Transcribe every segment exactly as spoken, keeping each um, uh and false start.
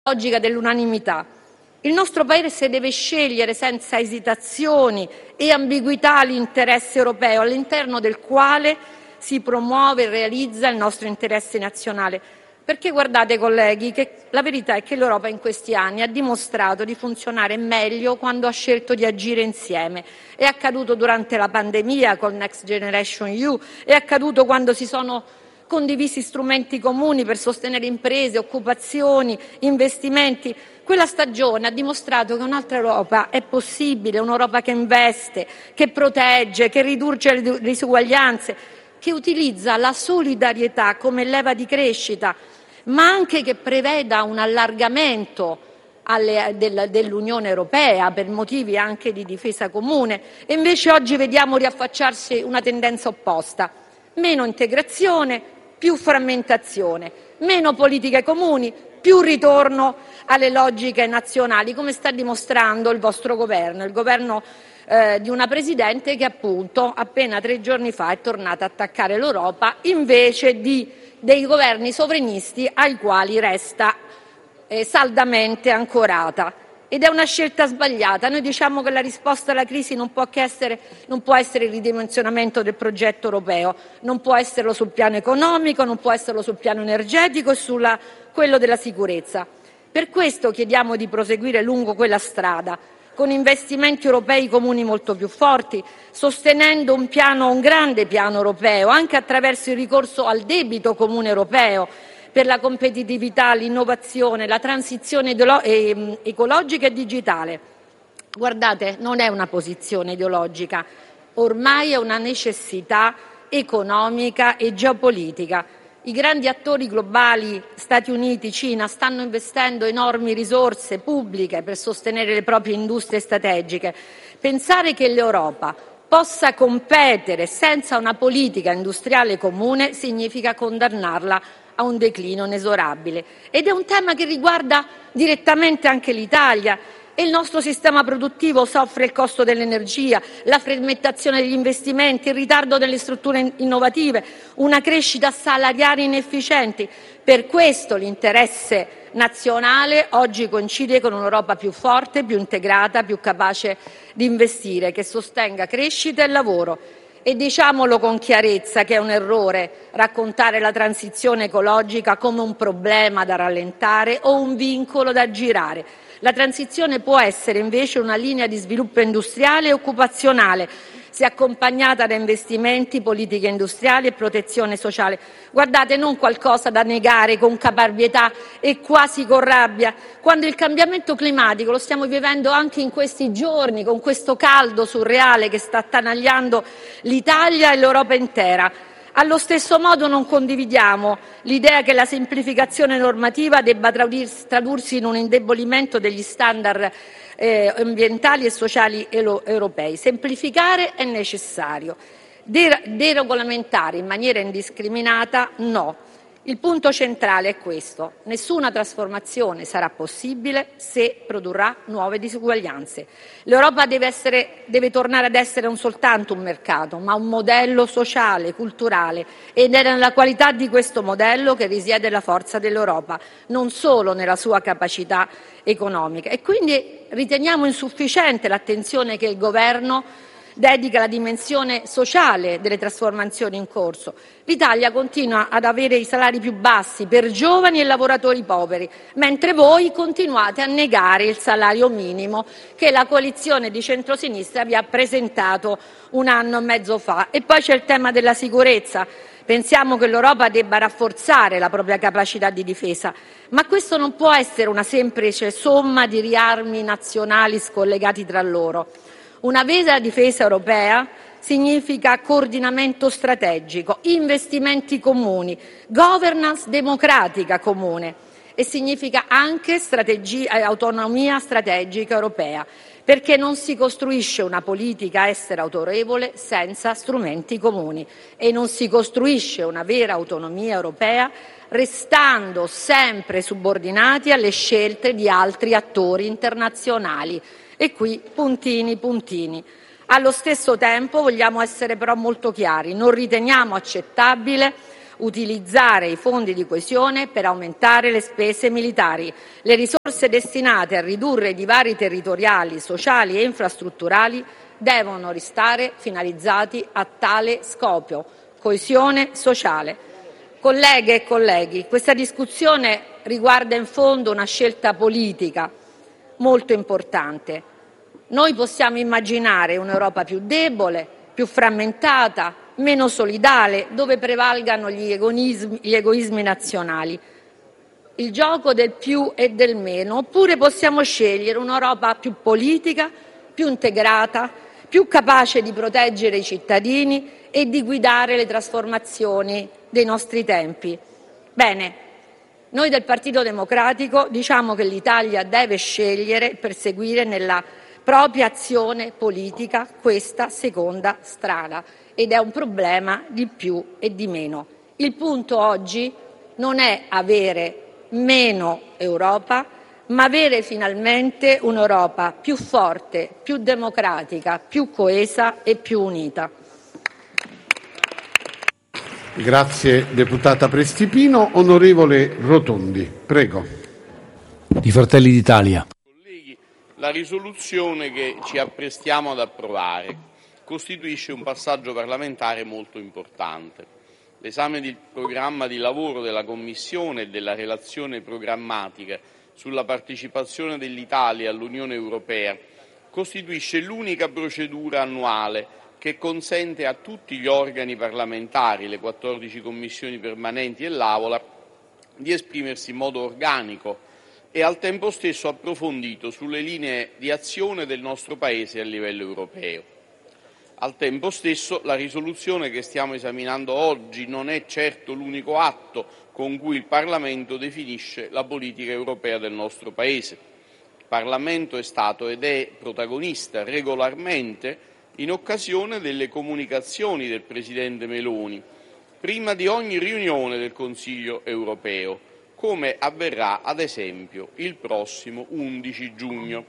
logica dell'unanimità. Il nostro Paese deve scegliere senza esitazioni e ambiguità l'interesse europeo all'interno del quale si promuove e realizza il nostro interesse nazionale. Perché guardate colleghi che la verità è che l'Europa in questi anni ha dimostrato di funzionare meglio quando ha scelto di agire insieme. È accaduto durante la pandemia con Next Generation E U, è accaduto quando si sono condivisi strumenti comuni per sostenere imprese, occupazioni, investimenti. Quella stagione ha dimostrato che un'altra Europa è possibile, un'Europa che investe, che protegge, che riduce le disuguaglianze, che utilizza la solidarietà come leva di crescita, ma anche che preveda un allargamento alle, del, dell'Unione Europea per motivi anche di difesa comune. E invece oggi vediamo riaffacciarsi una tendenza opposta: meno integrazione, più frammentazione, meno politiche comuni, più ritorno alle logiche nazionali, come sta dimostrando il vostro governo, il governo eh, di una Presidente che appunto appena tre giorni fa è tornata a attaccare l'Europa invece di, dei governi sovranisti ai quali resta eh, saldamente ancorata. Ed è una scelta sbagliata. Noi diciamo che la risposta alla crisi non può, che essere, non può essere il ridimensionamento del progetto europeo, non può esserlo sul piano economico, non può esserlo sul piano energetico e su quello della sicurezza. Per questo chiediamo di proseguire lungo quella strada, con investimenti europei comuni molto più forti, sostenendo un, piano, un grande piano europeo, anche attraverso il ricorso al debito comune europeo, per la competitività, l'innovazione, la transizione ecologica e digitale. Guardate, non è una posizione ideologica, ormai è una necessità economica e geopolitica. I grandi attori globali, Stati Uniti, Cina, stanno investendo enormi risorse pubbliche per sostenere le proprie industrie strategiche. Pensare che l'Europa possa competere senza una politica industriale comune significa condannarla a un declino inesorabile. Ed è un tema che riguarda direttamente anche l'Italia. E il nostro sistema produttivo soffre il costo dell'energia, la frammentazione degli investimenti, il ritardo delle strutture innovative, una crescita salariale inefficiente. Per questo l'interesse nazionale oggi coincide con un'Europa più forte, più integrata, più capace di investire, che sostenga crescita e lavoro. E diciamolo con chiarezza che è un errore raccontare la transizione ecologica come un problema da rallentare o un vincolo da aggirare. La transizione può essere invece una linea di sviluppo industriale e occupazionale, se accompagnata da investimenti, politiche industriali e protezione sociale. Guardate, non qualcosa da negare con caparbietà e quasi con rabbia, quando il cambiamento climatico lo stiamo vivendo anche in questi giorni, con questo caldo surreale che sta attanagliando l'Italia e l'Europa intera. Allo stesso modo non condividiamo l'idea che la semplificazione normativa debba tradursi in un indebolimento degli standard eh, ambientali e sociali europei. Semplificare è necessario, deregolamentare in maniera indiscriminata no. Il punto centrale è questo: nessuna trasformazione sarà possibile se produrrà nuove disuguaglianze. L'Europa deve, essere, deve tornare ad essere non soltanto un mercato, ma un modello sociale, culturale, ed è nella qualità di questo modello che risiede la forza dell'Europa, non solo nella sua capacità economica. E quindi riteniamo insufficiente l'attenzione che il Governo dedica alla dimensione sociale delle trasformazioni in corso. L'Italia continua ad avere i salari più bassi per giovani e lavoratori poveri, mentre voi continuate a negare il salario minimo che la coalizione di centrosinistra vi ha presentato un anno e mezzo fa. E poi c'è il tema della sicurezza. Pensiamo che l'Europa debba rafforzare la propria capacità di difesa, ma questo non può essere una semplice somma di riarmi nazionali scollegati tra loro. Una vera difesa europea significa coordinamento strategico, investimenti comuni, governance democratica comune e significa anche strategia, autonomia strategica europea, perché non si costruisce una politica estera autorevole senza strumenti comuni e non si costruisce una vera autonomia europea restando sempre subordinati alle scelte di altri attori internazionali. E qui puntini, puntini. Allo stesso tempo vogliamo essere però molto chiari: non riteniamo accettabile utilizzare i fondi di coesione per aumentare le spese militari. Le risorse destinate a ridurre i divari territoriali, sociali e infrastrutturali devono restare finalizzati a tale scopo: coesione sociale. Colleghe e colleghi, questa discussione riguarda in fondo una scelta politica molto importante. Noi possiamo immaginare un'Europa più debole, più frammentata, meno solidale, dove prevalgano gli egoismi, gli egoismi nazionali, il gioco del più e del meno, oppure possiamo scegliere un'Europa più politica, più integrata, più capace di proteggere i cittadini e di guidare le trasformazioni dei nostri tempi. Bene, noi del Partito Democratico diciamo che l'Italia deve scegliere e perseguire nella propria azione politica questa seconda strada, ed è un problema di più e di meno. Il punto oggi non è avere meno Europa, ma avere finalmente un'Europa più forte, più democratica, più coesa e più unita. Grazie deputata Prestipino. Onorevole Rotondi, prego. Di Fratelli d'Italia. Colleghi, la risoluzione che ci apprestiamo ad approvare costituisce un passaggio parlamentare molto importante. L'esame del programma di lavoro della Commissione e della relazione programmatica sulla partecipazione dell'Italia all'Unione Europea costituisce l'unica procedura annuale che consente a tutti gli organi parlamentari, le quattordici commissioni permanenti e l'Aula, di esprimersi in modo organico e al tempo stesso approfondito sulle linee di azione del nostro Paese a livello europeo. Al tempo stesso, la risoluzione che stiamo esaminando oggi non è certo l'unico atto con cui il Parlamento definisce la politica europea del nostro Paese. Il Parlamento è stato ed è protagonista regolarmente in occasione delle comunicazioni del Presidente Meloni, prima di ogni riunione del Consiglio europeo, come avverrà ad esempio il prossimo undici giugno.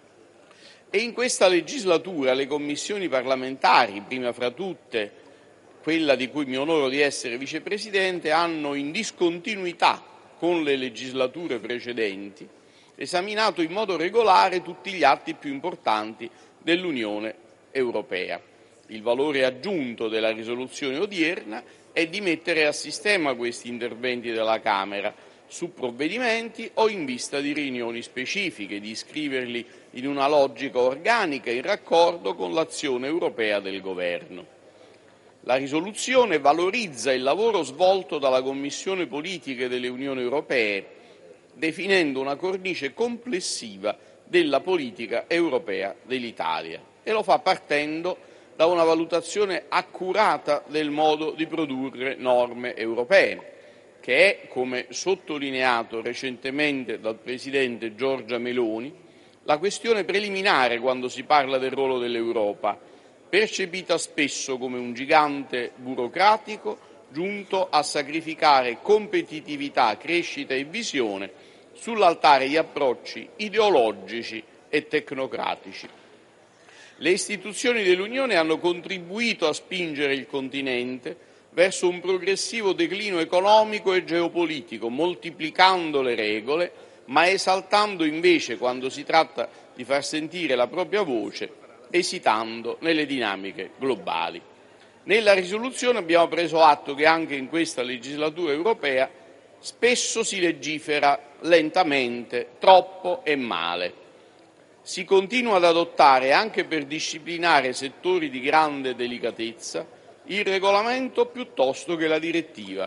E in questa legislatura le commissioni parlamentari, prima fra tutte quella di cui mi onoro di essere vicepresidente, hanno in discontinuità con le legislature precedenti esaminato in modo regolare tutti gli atti più importanti dell'Unione europea. Il valore aggiunto della risoluzione odierna è di mettere a sistema questi interventi della Camera su provvedimenti o in vista di riunioni specifiche, di iscriverli in una logica organica in raccordo con l'azione europea del Governo. La risoluzione valorizza il lavoro svolto dalla Commissione Politiche delle Unioni Europee, definendo una cornice complessiva della politica europea dell'Italia, e lo fa partendo da una valutazione accurata del modo di produrre norme europee, che è, come sottolineato recentemente dal Presidente Giorgia Meloni, la questione preliminare quando si parla del ruolo dell'Europa, percepita spesso come un gigante burocratico giunto a sacrificare competitività, crescita e visione sull'altare di approcci ideologici e tecnocratici. Le istituzioni dell'Unione hanno contribuito a spingere il continente verso un progressivo declino economico e geopolitico, moltiplicando le regole, ma esaltando invece, quando si tratta di far sentire la propria voce, esitando nelle dinamiche globali. Nella risoluzione abbiamo preso atto che anche in questa legislatura europea spesso si legifera lentamente, troppo e male. Si continua ad adottare, anche per disciplinare settori di grande delicatezza, il regolamento piuttosto che la direttiva,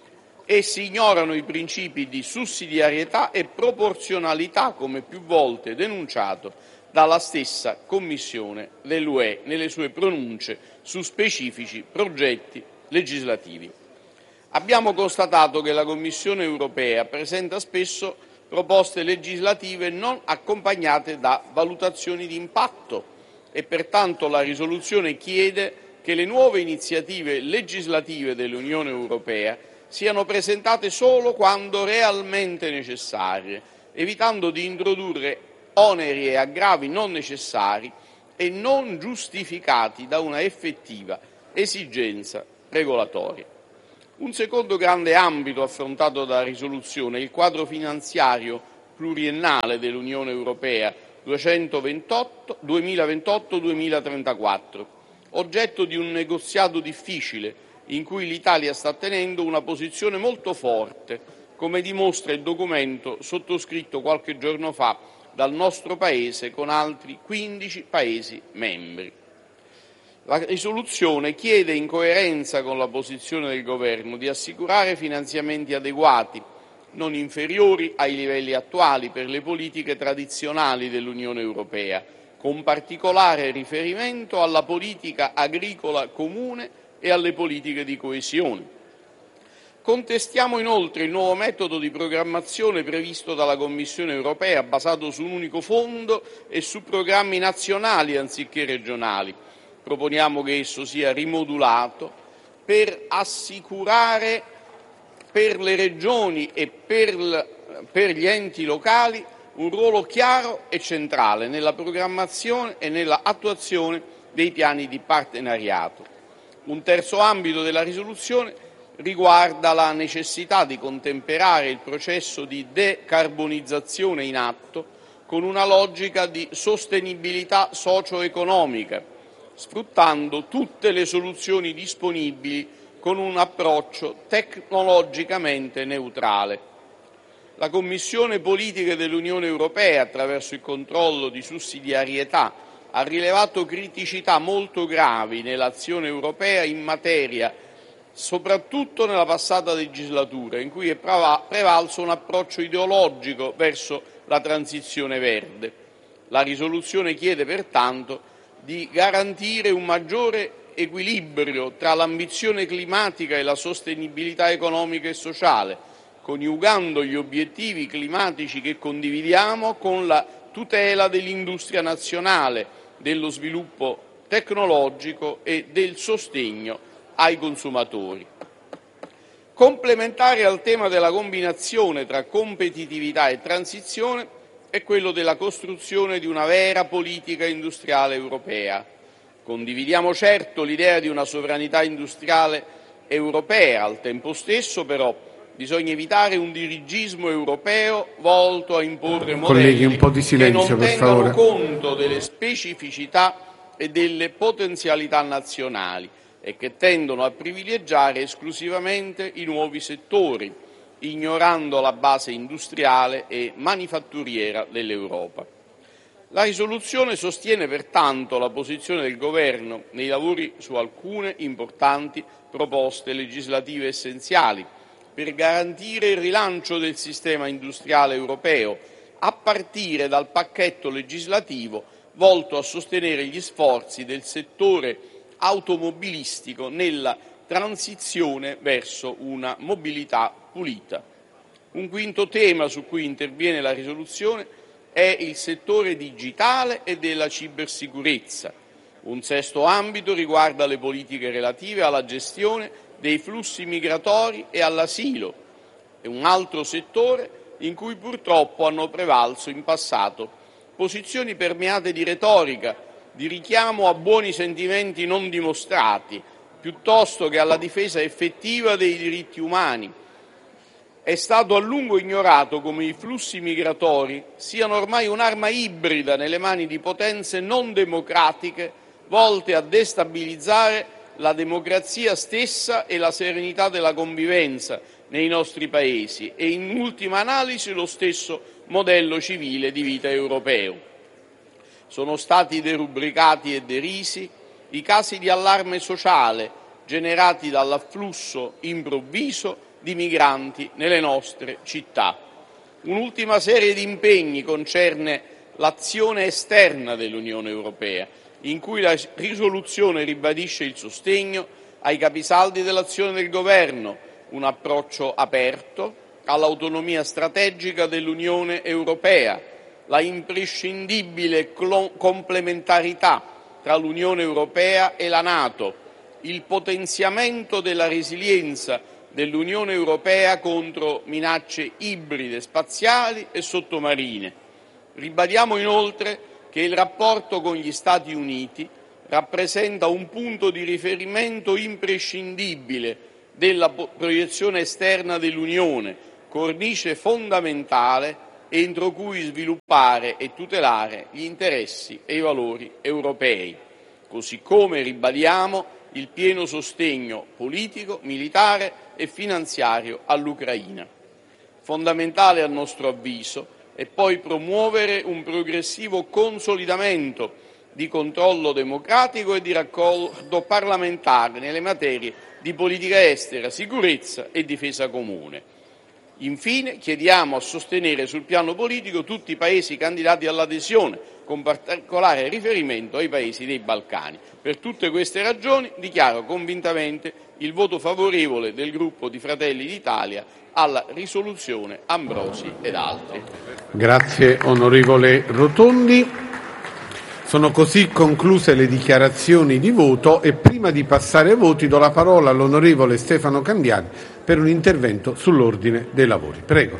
e si ignorano i principi di sussidiarietà e proporzionalità, come più volte denunciato dalla stessa Commissione dell'U E nelle sue pronunce su specifici progetti legislativi. Abbiamo constatato che la Commissione europea presenta spesso proposte legislative non accompagnate da valutazioni di impatto e pertanto la risoluzione chiede che le nuove iniziative legislative dell'Unione europea siano presentate solo quando realmente necessarie, evitando di introdurre oneri e aggravi non necessari e non giustificati da una effettiva esigenza regolatoria. Un secondo grande ambito affrontato dalla risoluzione è il quadro finanziario pluriennale dell'Unione Europea duemilaventotto duemilatrentaquattro, oggetto di un negoziato difficile in cui l'Italia sta tenendo una posizione molto forte, come dimostra il documento sottoscritto qualche giorno fa dal nostro Paese con altri quindici Paesi membri. La risoluzione chiede, in coerenza con la posizione del Governo, di assicurare finanziamenti adeguati, non inferiori ai livelli attuali, per le politiche tradizionali dell'Unione Europea, con particolare riferimento alla politica agricola comune e alle politiche di coesione. Contestiamo inoltre il nuovo metodo di programmazione previsto dalla Commissione europea, basato su un unico fondo e su programmi nazionali anziché regionali. Proponiamo che esso sia rimodulato per assicurare per le regioni e per, per gli enti locali un ruolo chiaro e centrale nella programmazione e nella attuazione dei piani di partenariato. Un terzo ambito della risoluzione riguarda la necessità di contemperare il processo di decarbonizzazione in atto con una logica di sostenibilità socio-economica, sfruttando tutte le soluzioni disponibili con un approccio tecnologicamente neutrale. La Commissione Politiche dell'Unione Europea, attraverso il controllo di sussidiarietà, ha rilevato criticità molto gravi nell'azione europea in materia, soprattutto nella passata legislatura, in cui è prevalso un approccio ideologico verso la transizione verde. La risoluzione chiede pertanto di garantire un maggiore equilibrio tra l'ambizione climatica e la sostenibilità economica e sociale, coniugando gli obiettivi climatici che condividiamo con la tutela dell'industria nazionale, dello sviluppo tecnologico e del sostegno ai consumatori. Complementare al tema della combinazione tra competitività e transizione è quello della costruzione di una vera politica industriale europea. Condividiamo certo l'idea di una sovranità industriale europea, al tempo stesso però bisogna evitare un dirigismo europeo volto a imporre Colleghi, modelli un po' di silenzio, che non per favore. tengano conto delle specificità e delle potenzialità nazionali e che tendono a privilegiare esclusivamente i nuovi settori, ignorando la base industriale e manifatturiera dell'Europa. La risoluzione sostiene pertanto la posizione del Governo nei lavori su alcune importanti proposte legislative essenziali per garantire il rilancio del sistema industriale europeo, a partire dal pacchetto legislativo volto a sostenere gli sforzi del settore automobilistico nella transizione verso una mobilità pulita. Un quinto tema su cui interviene la risoluzione è il settore digitale e della cibersicurezza. Un sesto ambito riguarda le politiche relative alla gestione dei flussi migratori e all'asilo. È un altro settore in cui purtroppo hanno prevalso in passato posizioni permeate di retorica, di richiamo a buoni sentimenti non dimostrati, piuttosto che alla difesa effettiva dei diritti umani. È stato a lungo ignorato come i flussi migratori siano ormai un'arma ibrida nelle mani di potenze non democratiche volte a destabilizzare la democrazia stessa e la serenità della convivenza nei nostri paesi e, in ultima analisi, lo stesso modello civile di vita europeo. Sono stati derubricati e derisi i casi di allarme sociale generati dall'afflusso improvviso di migranti nelle nostre città. Un'ultima serie di impegni concerne l'azione esterna dell'Unione Europea, in cui la risoluzione ribadisce il sostegno ai capisaldi dell'azione del Governo, un approccio aperto all'autonomia strategica dell'Unione Europea, la imprescindibile complementarità tra l'Unione Europea e la NATO, il potenziamento della resilienza dell'Unione Europea contro minacce ibride, spaziali e sottomarine. Ribadiamo inoltre che il rapporto con gli Stati Uniti rappresenta un punto di riferimento imprescindibile della proiezione esterna dell'Unione, cornice fondamentale entro cui sviluppare e tutelare gli interessi e i valori europei, così come ribadiamo il pieno sostegno politico, militare e finanziario all'Ucraina. Fondamentale, a nostro avviso, è poi promuovere un progressivo consolidamento di controllo democratico e di raccordo parlamentare nelle materie di politica estera, sicurezza e difesa comune. Infine, chiediamo a sostenere sul piano politico tutti i Paesi candidati all'adesione, con particolare riferimento ai Paesi dei Balcani. Per tutte queste ragioni dichiaro convintamente il voto favorevole del Gruppo di Fratelli d'Italia alla risoluzione Ambrosi ed altri. Grazie onorevole Rotondi. Sono così concluse le dichiarazioni di voto e prima di passare ai voti do la parola all'onorevole Stefano Candiani per un intervento sull'ordine dei lavori. Prego.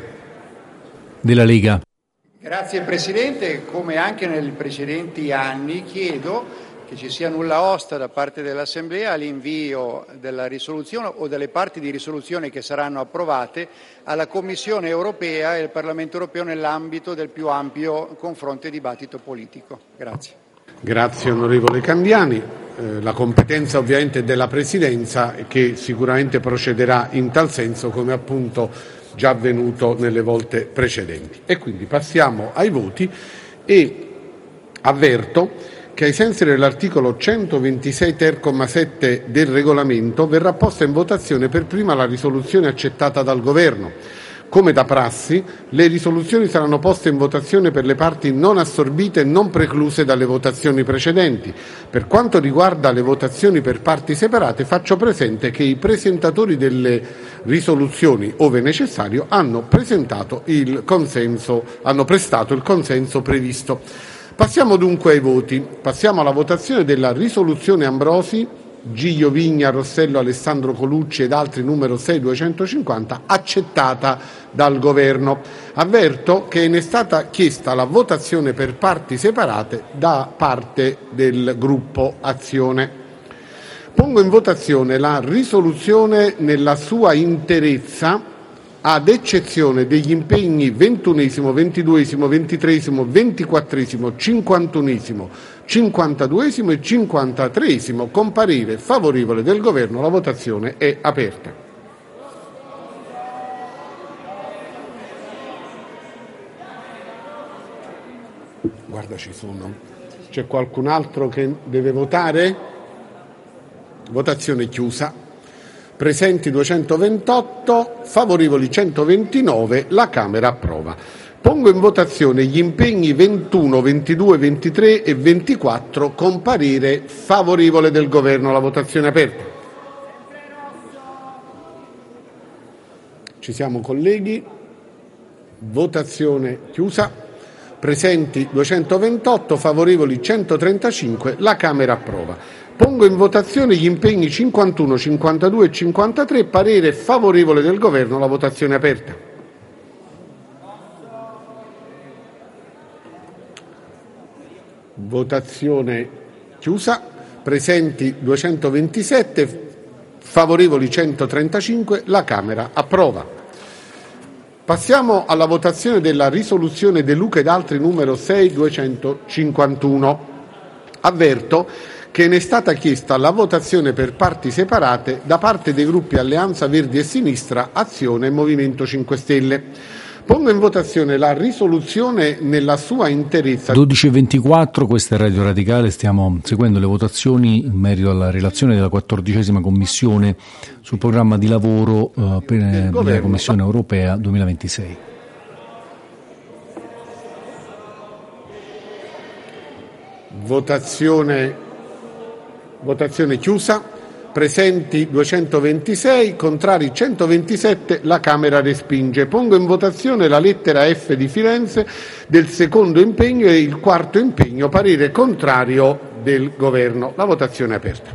Della Lega. Grazie Presidente. Come anche nei precedenti anni chiedo che ci sia nulla osta da parte dell'Assemblea all'invio della risoluzione o delle parti di risoluzione che saranno approvate alla Commissione europea e al Parlamento europeo nell'ambito del più ampio confronto e dibattito politico. Grazie. Grazie onorevole Candiani. Eh, la competenza ovviamente è della Presidenza che sicuramente procederà in tal senso, come appunto già avvenuto nelle volte precedenti. E quindi passiamo ai voti e avverto che ai sensi dell'articolo centoventisei ter comma sette del regolamento verrà posta in votazione per prima la risoluzione accettata dal Governo. Come da prassi, le risoluzioni saranno poste in votazione per le parti non assorbite e non precluse dalle votazioni precedenti. Per quanto riguarda le votazioni per parti separate, faccio presente che i presentatori delle risoluzioni, ove necessario, hanno presentato il consenso, hanno prestato il consenso previsto. Passiamo dunque ai voti. Passiamo alla votazione della risoluzione Ambrosi, Giglio Vigna, Rossello, Alessandro Colucci ed altri numero sei duecentocinquanta, accettata dal Governo. Avverto che ne è stata chiesta la votazione per parti separate da parte del gruppo Azione. Pongo in votazione la risoluzione nella sua interezza, ad eccezione degli impegni ventunesimo, ventiduesimo, ventitreesimo, ventiquattresimo, cinquantunesimo, cinquantaduesimo e cinquantatreesimo, con parere favorevole del Governo. La votazione è aperta. Guarda, ci sono. C'è qualcun altro che deve votare? Votazione chiusa. Presenti duecentoventotto, favorevoli centoventinove, la Camera approva. Pongo in votazione gli impegni ventuno, ventidue, ventitré e ventiquattro con parere favorevole del Governo. La votazione è aperta. Ci siamo colleghi? Votazione chiusa. Presenti duecentoventotto, favorevoli centotrentacinque, la Camera approva. Pongo in votazione gli impegni cinquantuno, cinquantadue e cinquantatré, parere favorevole del Governo. La votazione è aperta. Votazione chiusa. Presenti duecentoventisette, favorevoli centotrentacinque, la Camera approva. Passiamo alla votazione della risoluzione De Luca ed altri numero sei duecentocinquantuno. Avverto che ne è stata chiesta la votazione per parti separate da parte dei gruppi Alleanza Verdi e Sinistra, Azione e Movimento cinque Stelle. Pongo in votazione la risoluzione nella sua interezza. dodici e ventiquattro, questa è Radio Radicale, stiamo seguendo le votazioni in merito alla relazione della quattordicesima Commissione sul programma di lavoro uh, per la Commissione Europea duemilaventisei. Votazione Votazione chiusa. Presenti duecentoventisei, contrari centoventisette, la Camera respinge. Pongo in votazione la lettera F di Firenze del secondo impegno e il quarto impegno, parere contrario del Governo. La votazione è aperta.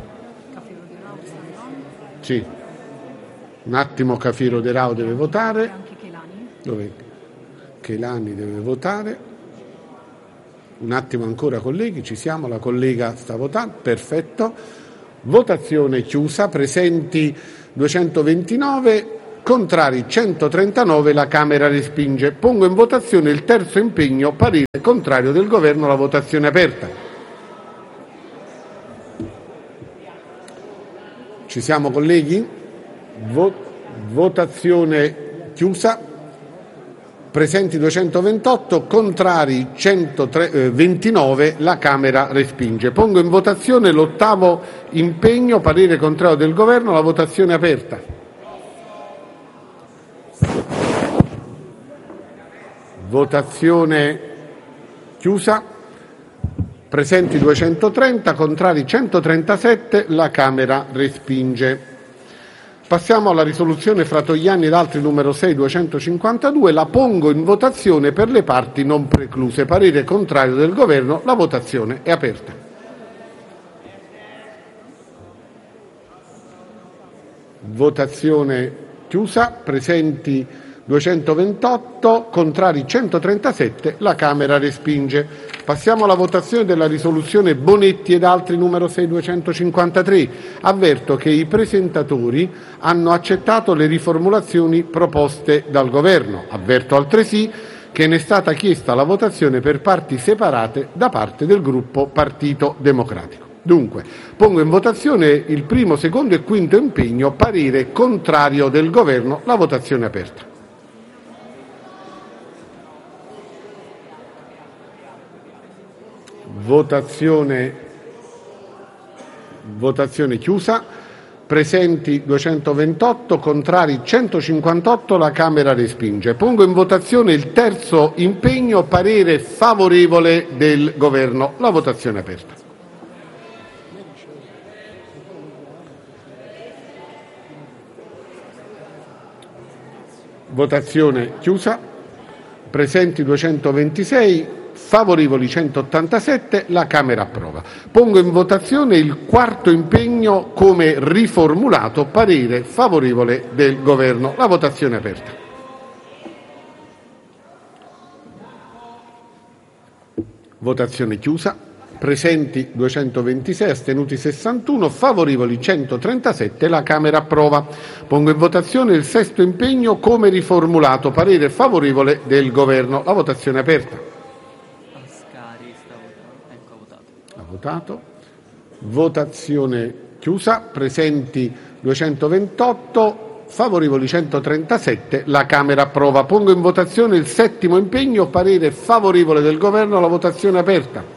Sì. Un attimo, Cafiero De Rao deve votare. Dove? Chelani deve votare. Un attimo ancora, colleghi, ci siamo, la collega sta votando, perfetto. Votazione chiusa, presenti duecentoventinove, contrari centotrentanove, la Camera respinge. Pongo in votazione il terzo impegno, parere contrario del Governo, la votazione è aperta. Ci siamo, colleghi? Vo- votazione chiusa. Presenti duecentoventotto, contrari centoventinove, la Camera respinge. Pongo in votazione l'ottavo impegno, parere contrario del Governo, la votazione è aperta. Votazione chiusa. Presenti duecentotrenta, contrari centotrentasette, la Camera respinge. Passiamo alla risoluzione Fratoianni ed altri numero sei duecentocinquantadue. La pongo in votazione per le parti non precluse. Parere contrario del Governo. La votazione è aperta. Votazione chiusa. Presenti duecentoventotto, contrari centotrentasette, la Camera respinge. Passiamo alla votazione della risoluzione Bonetti ed altri numero sei duecentocinquantatré. Avverto che i presentatori hanno accettato le riformulazioni proposte dal Governo. Avverto altresì che ne è stata chiesta la votazione per parti separate da parte del gruppo Partito Democratico. Dunque, pongo in votazione il primo, secondo e quinto impegno, parere contrario del Governo, la votazione è aperta. Votazione, votazione chiusa. Presenti duecentoventotto, contrari centocinquantotto, la Camera respinge. Pongo in votazione il terzo impegno, parere favorevole del Governo. La votazione è aperta. Votazione chiusa. Presenti duecentoventisei, favorevoli centottantasette, la Camera approva. Pongo in votazione il quarto impegno come riformulato, parere favorevole del Governo. La votazione è aperta. Votazione chiusa. Presenti duecentoventisei, astenuti sessantuno, favorevoli centotrentasette, la Camera approva. Pongo in votazione il sesto impegno come riformulato, parere favorevole del Governo. La votazione è aperta. Ha votato. Votazione chiusa. Presenti duecentoventotto, favorevoli centotrentasette, la Camera approva. Pongo in votazione il settimo impegno, parere favorevole del Governo. La votazione è aperta.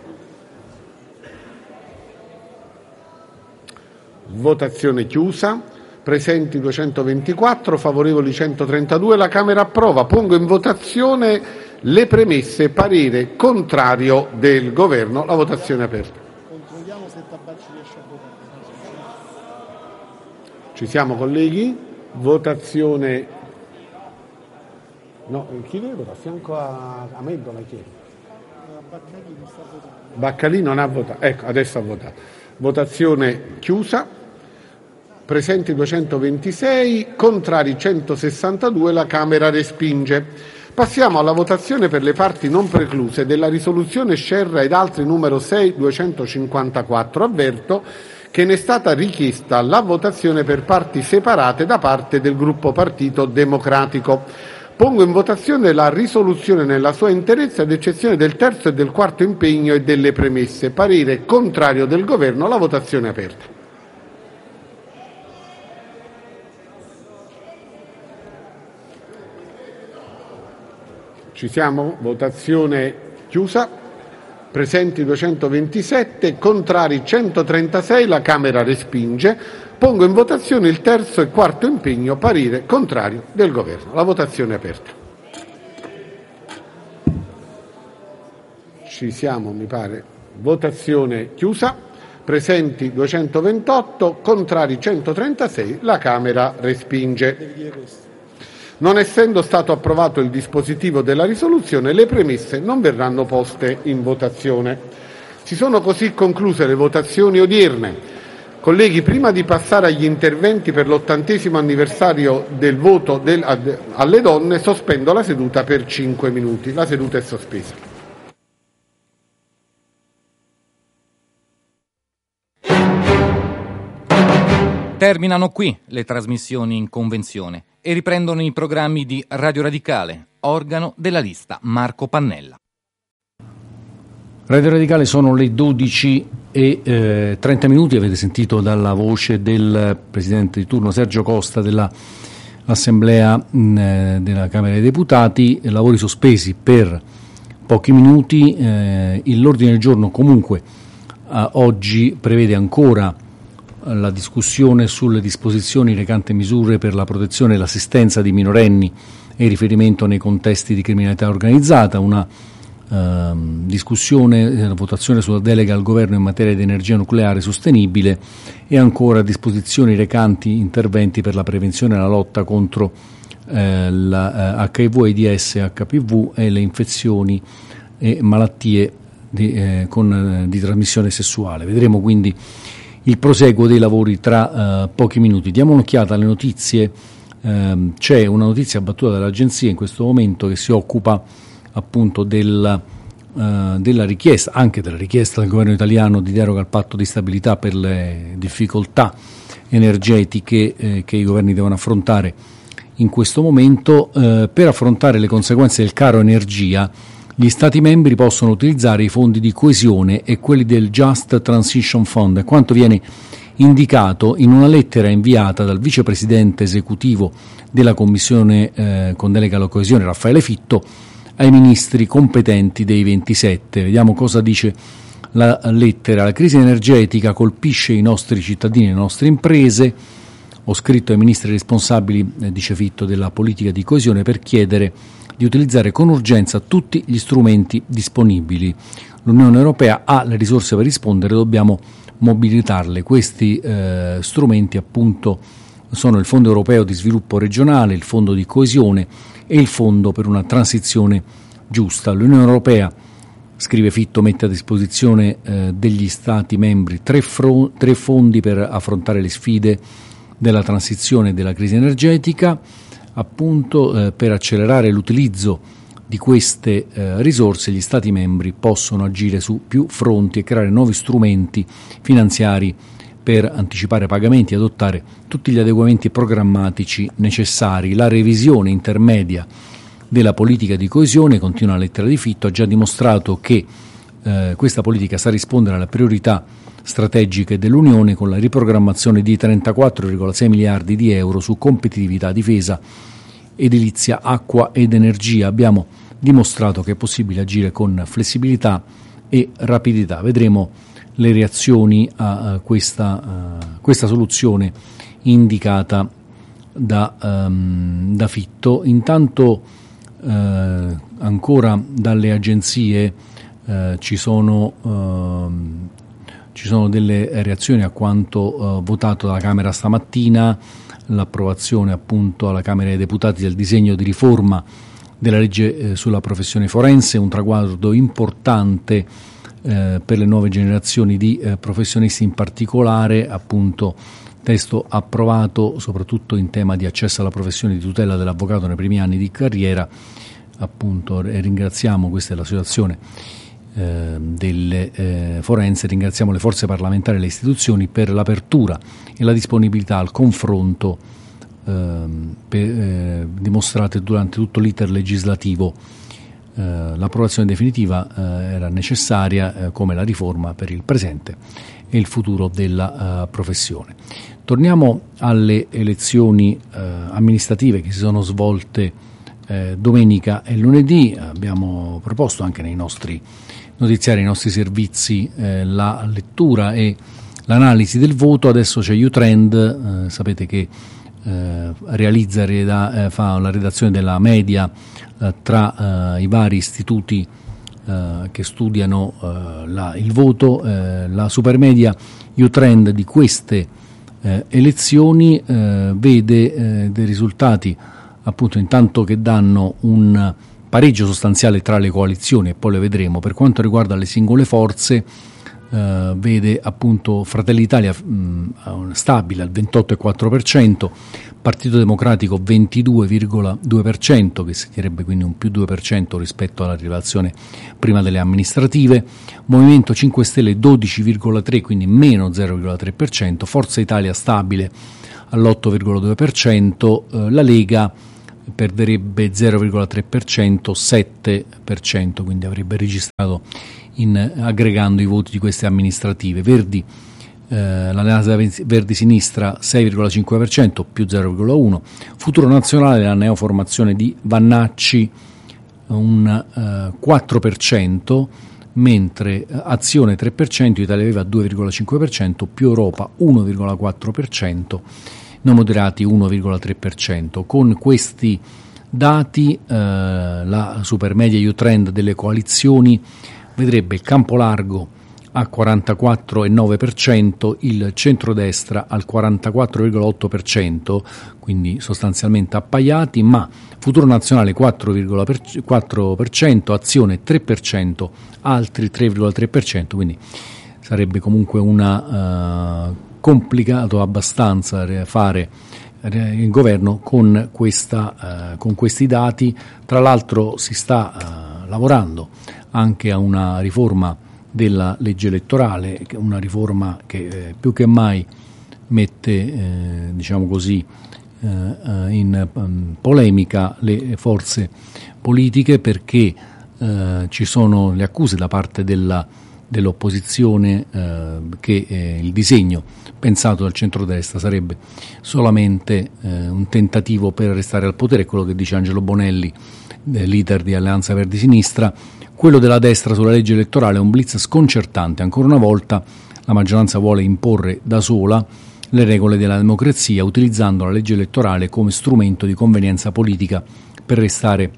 Votazione chiusa. Presenti duecentoventiquattro, favorevoli centotrentadue, la Camera approva. Pongo in votazione le premesse, parere contrario del Governo. La votazione è aperta. Controlliamo se Tabacci riesce a votare. Ci siamo, colleghi? Votazione. No, chi deve votare? A fianco a, a Meddola chi è? Baccalì non sta votando. Baccalì non ha votato. Ecco, adesso ha votato. Votazione chiusa. Presenti duecentoventisei, contrari centosessantadue, la Camera respinge. Passiamo alla votazione per le parti non precluse della risoluzione Scerra ed altri numero sei duecentocinquantaquattro. Avverto che ne è stata richiesta la votazione per parti separate da parte del gruppo Partito Democratico. Pongo in votazione la risoluzione nella sua interezza, ad eccezione del terzo e del quarto impegno e delle premesse. Parere contrario del Governo. La votazione è aperta. Ci siamo? Votazione chiusa. Presenti duecentoventisette, contrari centotrentasei, la Camera respinge. Pongo in votazione il terzo e quarto impegno, parere contrario del Governo. La votazione è aperta. Ci siamo, mi pare. Votazione chiusa. Presenti duecentoventotto, contrari centotrentasei, la Camera respinge. Non essendo stato approvato il dispositivo della risoluzione, le premesse non verranno poste in votazione. Si sono così concluse le votazioni odierne. Colleghi, prima di passare agli interventi per l'ottantesimo anniversario del voto del, alle donne, sospendo la seduta per cinque minuti. La seduta è sospesa. Terminano qui le trasmissioni in convenzione e riprendono i programmi di Radio Radicale, organo della lista Marco Pannella. Radio Radicale sono le dodici e eh, trenta minuti, avete sentito dalla voce del presidente di turno Sergio Costa dell'Assemblea mh, della Camera dei Deputati, lavori sospesi per pochi minuti, eh, l'ordine del giorno comunque eh, oggi prevede ancora la discussione sulle disposizioni recanti misure per la protezione e l'assistenza di minorenni e riferimento nei contesti di criminalità organizzata, una eh, discussione, eh, votazione sulla delega al governo in materia di energia nucleare sostenibile e ancora disposizioni recanti interventi per la prevenzione e la lotta contro eh, la eh, acca i vu, AIDS, acca pi vu e le infezioni e malattie di, eh, con, eh, di trasmissione sessuale. Vedremo quindi il proseguo dei lavori tra uh, pochi minuti. Diamo un'occhiata alle notizie. Uh, c'è una notizia battuta dall'agenzia in questo momento che si occupa appunto del, uh, della richiesta, anche della richiesta del governo italiano di deroga al patto di stabilità per le difficoltà energetiche eh, che i governi devono affrontare in questo momento. Uh, per affrontare le conseguenze del caro energia, gli Stati membri possono utilizzare i fondi di coesione e quelli del Just Transition Fund, è quanto viene indicato in una lettera inviata dal vicepresidente esecutivo della Commissione eh, con delega alla coesione Raffaele Fitto ai ministri competenti dei ventisette. Vediamo cosa dice la lettera. La crisi energetica colpisce i nostri cittadini e le nostre imprese. Ho scritto ai ministri responsabili, eh, dice Fitto, della politica di coesione per chiedere di utilizzare con urgenza tutti gli strumenti disponibili. L'Unione Europea ha le risorse per rispondere, dobbiamo mobilitarle. Questi eh, strumenti appunto sono il Fondo Europeo di Sviluppo Regionale, il Fondo di Coesione e il Fondo per una transizione giusta. L'Unione Europea, scrive Fitto, mette a disposizione eh, degli Stati membri tre, fro- tre fondi per affrontare le sfide della transizione e della crisi energetica. Appunto eh, per accelerare l'utilizzo di queste eh, risorse gli Stati membri possono agire su più fronti e creare nuovi strumenti finanziari per anticipare pagamenti e adottare tutti gli adeguamenti programmatici necessari. La revisione intermedia della politica di coesione, continua la lettera di Fitto, ha già dimostrato che eh, questa politica sa rispondere alle priorità strategiche dell'Unione con la riprogrammazione di trentaquattro virgola sei miliardi di euro su competitività, difesa, edilizia, acqua ed energia. Abbiamo dimostrato che è possibile agire con flessibilità e rapidità. Vedremo le reazioni a, a questa, uh, questa soluzione indicata da, um, da Fitto. Intanto uh, ancora dalle agenzie uh, ci sono uh, Ci sono delle reazioni a quanto uh, votato dalla Camera stamattina, l'approvazione appunto alla Camera dei Deputati del disegno di riforma della legge eh, sulla professione forense, un traguardo importante eh, per le nuove generazioni di eh, professionisti, in particolare appunto testo approvato soprattutto in tema di accesso alla professione di tutela dell'avvocato nei primi anni di carriera. Appunto e ringraziamo, questa è la situazione Eh, delle eh, forense, ringraziamo le forze parlamentari e le istituzioni per l'apertura e la disponibilità al confronto eh, per, eh, dimostrate durante tutto l'iter legislativo. Eh, l'approvazione definitiva eh, era necessaria eh, come la riforma per il presente e il futuro della uh, professione. Torniamo alle elezioni eh, amministrative che si sono svolte eh, domenica e lunedì. Abbiamo proposto anche nei nostri notiziari, ai nostri servizi, eh, la lettura e l'analisi del voto. Adesso c'è U-Trend, eh, sapete che eh, realizza, reda, eh, fa la redazione della media eh, tra eh, i vari istituti eh, che studiano eh, la, il voto. Eh, la supermedia U-Trend di queste eh, elezioni eh, vede eh, dei risultati appunto intanto che danno un pareggio sostanziale tra le coalizioni, e poi le vedremo. Per quanto riguarda le singole forze, eh, vede appunto Fratelli d'Italia mh, stabile al ventotto virgola quattro per cento, Partito Democratico ventidue virgola due per cento, che significherebbe quindi un più due per cento rispetto alla rilevazione prima delle amministrative, Movimento cinque Stelle dodici virgola tre, quindi meno zero virgola tre per cento, Forza Italia stabile all'otto virgola due per cento, eh, la Lega perderebbe zero virgola tre per cento, sette per cento, quindi avrebbe registrato in, aggregando i voti di queste amministrative. Verdi Eh, l'Alleanza Verdi-Sinistra sei virgola cinque per cento, più zero virgola uno, Futuro Nazionale, la neoformazione di Vannacci, un eh, quattro per cento, mentre Azione tre per cento, Italia Viva due virgola cinque per cento, più Europa uno virgola quattro per cento, Non Moderati uno virgola tre per cento. Con questi dati eh, la supermedia U-trend delle coalizioni vedrebbe il campo largo al quarantaquattro virgola nove per cento, il centrodestra al quarantaquattro virgola otto per cento, quindi sostanzialmente appaiati, ma Futuro Nazionale quattro virgola quattro per cento, Azione tre per cento, altri tre virgola tre per cento, quindi sarebbe comunque una uh, complicato abbastanza fare il governo con, questa, uh, con questi dati. Tra l'altro si sta uh, lavorando anche a una riforma della legge elettorale, una riforma che eh, più che mai mette eh, diciamo così eh, in um, polemica le forze politiche, perché eh, ci sono le accuse da parte della, dell'opposizione eh, che eh, il disegno pensato dal centrodestra sarebbe solamente eh, un tentativo per restare al potere, quello che dice Angelo Bonelli, eh, leader di Alleanza Verdi-Sinistra. Quello della destra sulla legge elettorale è un blitz sconcertante. Ancora una volta la maggioranza vuole imporre da sola le regole della democrazia, utilizzando la legge elettorale come strumento di convenienza politica per restare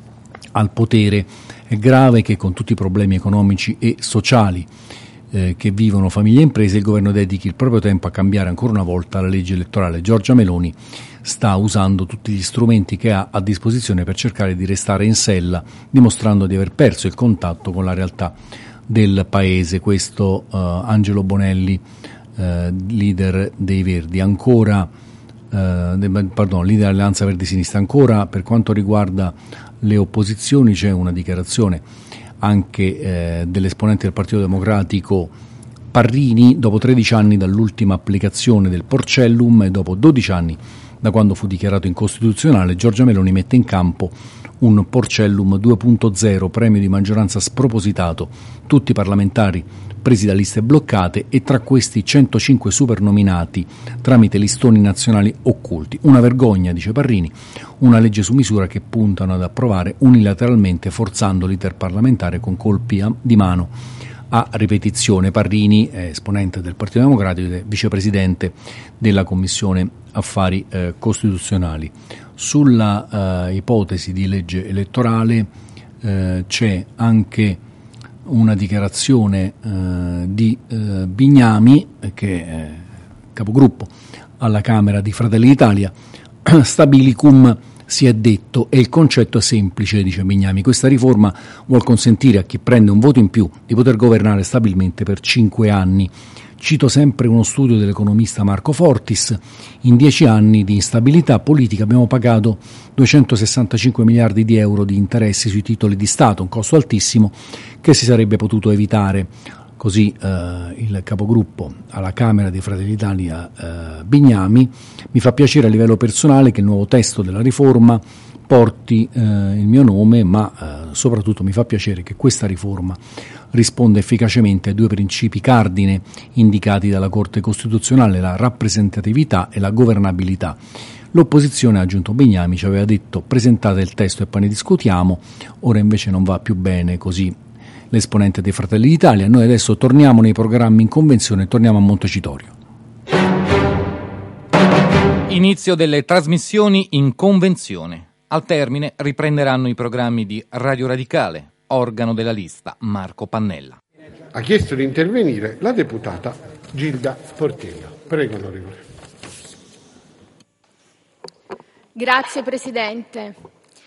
al potere. È grave che con tutti i problemi economici e sociali eh, che vivono famiglie e imprese, il governo dedichi il proprio tempo a cambiare ancora una volta la legge elettorale. Giorgia Meloni sta usando tutti gli strumenti che ha a disposizione per cercare di restare in sella, dimostrando di aver perso il contatto con la realtà del paese. Questo uh, Angelo Bonelli, uh, leader dei Verdi. Ancora, uh, de, pardon, leader dell'Alleanza Verdi-Sinistra. Ancora per quanto riguarda le opposizioni c'è una dichiarazione anche eh, dell'esponente del Partito Democratico Parrini. Dopo tredici anni dall'ultima applicazione del Porcellum e dopo dodici anni da quando fu dichiarato incostituzionale, Giorgia Meloni mette in campo un Porcellum due punto zero, premio di maggioranza spropositato, tutti parlamentari presi da liste bloccate e tra questi centocinque supernominati tramite listoni nazionali occulti. Una vergogna, dice Parrini, una legge su misura che puntano ad approvare unilateralmente, forzando l'iter parlamentare con colpi di mano a ripetizione. Parrini è esponente del Partito Democratico ed è vicepresidente della Commissione Affari eh, Costituzionali. Sulla eh, ipotesi di legge elettorale eh, c'è anche una dichiarazione eh, di eh, Bignami, che è capogruppo alla Camera di Fratelli d'Italia. Stabilicum si è detto e il concetto è semplice, dice Bignami. Questa riforma vuol consentire a chi prende un voto in più di poter governare stabilmente per cinque anni. Cito sempre uno studio dell'economista Marco Fortis: in dieci anni di instabilità politica abbiamo pagato duecentosessantacinque miliardi di euro di interessi sui titoli di Stato, un costo altissimo che si sarebbe potuto evitare. Così eh, il capogruppo alla Camera di Fratelli d'Italia eh, Bignami. Mi fa piacere a livello personale che il nuovo testo della riforma porti eh, il mio nome, ma eh, soprattutto mi fa piacere che questa riforma risponda efficacemente ai due principi cardine indicati dalla Corte Costituzionale, la rappresentatività e la governabilità. L'opposizione, ha aggiunto Bignami, ci aveva detto presentate il testo e poi ne discutiamo, ora invece non va più bene così l'esponente dei Fratelli d'Italia. Noi adesso torniamo nei programmi in convenzione, torniamo a Montecitorio. Inizio delle trasmissioni in convenzione. Al termine riprenderanno i programmi di Radio Radicale, organo della lista Marco Pannella. Ha chiesto di intervenire la deputata Gilda Portillo. Prego, onorevole. Grazie Presidente.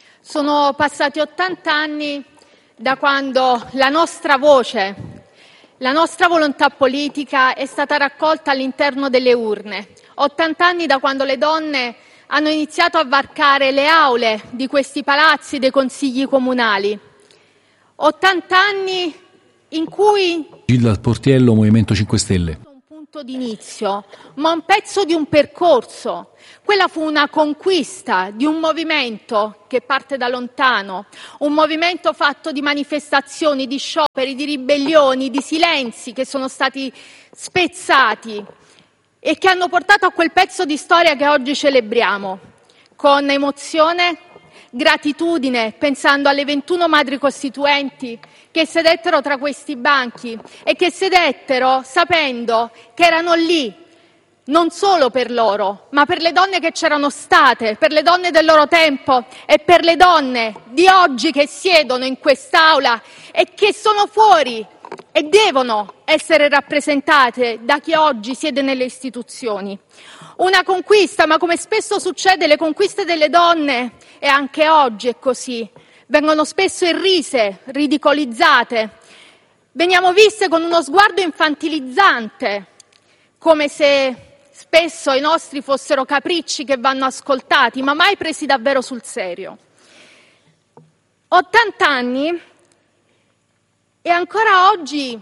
Sono passati ottanta anni da quando la nostra voce La nostra volontà politica è stata raccolta all'interno delle urne. ottanta anni da quando le donne hanno iniziato a varcare le aule di questi palazzi dei consigli comunali. ottanta anni in cui... Gilda Portiello, Movimento cinque Stelle. Un punto d'inizio, ma un pezzo di un percorso. Quella fu una conquista di un movimento che parte da lontano, un movimento fatto di manifestazioni, di scioperi, di ribellioni, di silenzi che sono stati spezzati e che hanno portato a quel pezzo di storia che oggi celebriamo, con emozione, gratitudine, pensando alle ventuno madri costituenti che sedettero tra questi banchi e che sedettero sapendo che erano lì non solo per loro, ma per le donne che c'erano state, per le donne del loro tempo e per le donne di oggi che siedono in quest'aula e che sono fuori e devono essere rappresentate da chi oggi siede nelle istituzioni. Una conquista, ma come spesso succede, le conquiste delle donne, e anche oggi è così, vengono spesso irrise, ridicolizzate, veniamo viste con uno sguardo infantilizzante, come se spesso i nostri fossero capricci che vanno ascoltati, ma mai presi davvero sul serio. ottanta anni e ancora oggi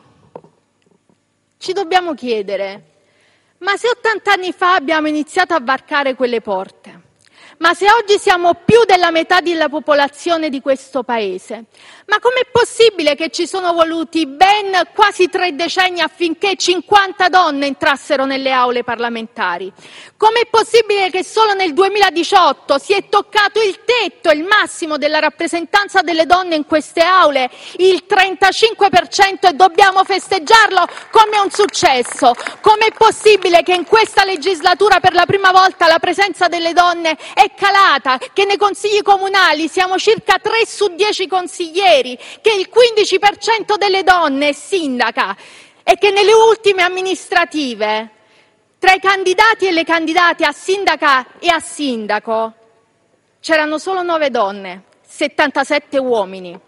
ci dobbiamo chiedere, ma se ottanta anni fa abbiamo iniziato a varcare quelle porte, ma se oggi siamo più della metà della popolazione di questo Paese, ma com'è possibile che ci sono voluti ben quasi tre decenni affinché cinquanta donne entrassero nelle aule parlamentari? Com'è possibile che solo nel duemiladiciotto si è toccato il tetto, il massimo della rappresentanza delle donne in queste aule, il trentacinque per cento, e dobbiamo festeggiarlo come un successo? Com'è possibile che in questa legislatura per la prima volta la presenza delle donne è calata, che nei consigli comunali siamo circa tre su dieci consiglieri, che il quindici per cento delle donne è sindaca e che nelle ultime amministrative tra i candidati e le candidate a sindaca e a sindaco c'erano solo nove donne, settantasette uomini.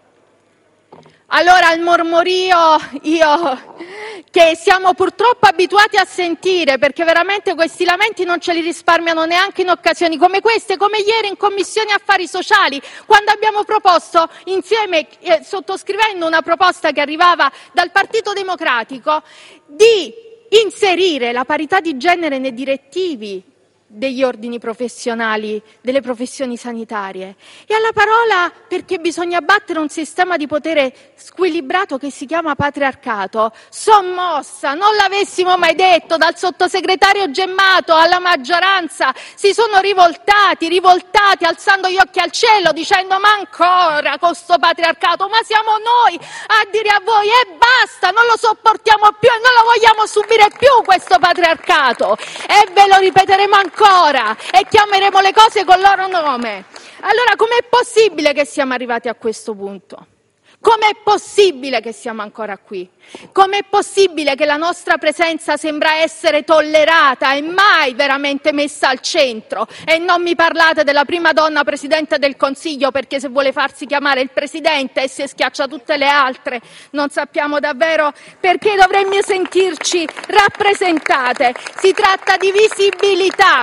Allora il mormorio, io che siamo purtroppo abituati a sentire, perché veramente questi lamenti non ce li risparmiano neanche in occasioni come queste, come ieri in Commissione Affari Sociali, quando abbiamo proposto insieme, eh, sottoscrivendo una proposta che arrivava dal Partito Democratico, di inserire la parità di genere nei direttivi degli ordini professionali, delle professioni sanitarie. E alla parola, perché bisogna abbattere un sistema di potere squilibrato che si chiama patriarcato, sommossa, non l'avessimo mai detto, dal sottosegretario Gemmato alla maggioranza si sono rivoltati, rivoltati, alzando gli occhi al cielo, dicendo: ma ancora con sto patriarcato, ma siamo noi a dire a voi e basta, non lo sopportiamo più e non lo vogliamo subire più questo patriarcato, e ve lo ripeteremo ancora Ancora, e chiameremo le cose col loro nome. Allora, com'è possibile che siamo arrivati a questo punto? Com'è possibile che siamo ancora qui? Com'è possibile che la nostra presenza sembra essere tollerata e mai veramente messa al centro? E non mi parlate della prima donna Presidente del Consiglio, perché se vuole farsi chiamare il Presidente e si schiaccia tutte le altre, non sappiamo davvero perché dovremmo sentirci rappresentate. Si tratta di visibilità,